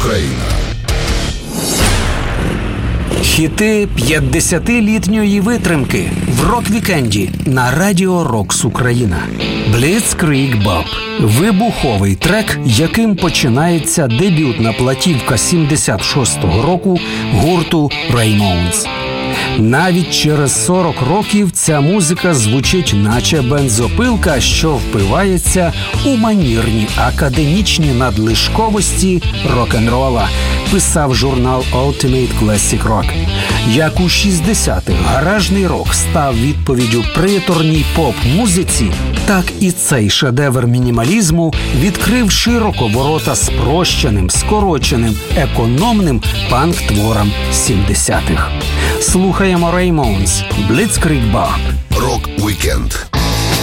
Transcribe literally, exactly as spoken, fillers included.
Україна. Хіти п'ятдесятилітньої витримки в рок-вікенді на Радіо Рокс Україна. Blitzkrieg Bop – вибуховий трек, яким починається дебютна платівка сімдесят шостого року гурту Ramones. Навіть через сорок років ця музика звучить наче бензопилка, що впивається у манірні академічні надлишковості рок-н-рола, писав журнал Ultimate Classic Rock. Як у шістдесятих гаражний рок став відповіддю приторній поп-музиці, так і цей шедевр мінімалізму відкрив широко ворота спрощеним, скороченим, економним панк-творам сімдесятих. Слухаємо Ramones, Blitzkrieg Bop. Рок-вікенд.